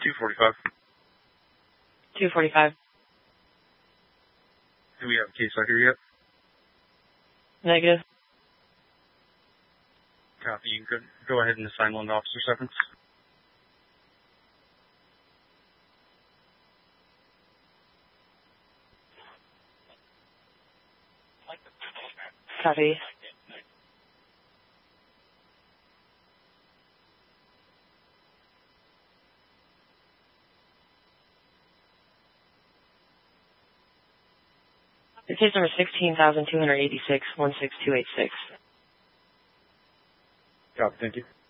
245. 245. Do we have a case record yet? Negative. Copy. You can go ahead and assign one to Officer Severance. Copy. Case number 16,286, 16286. Copy. Thank you.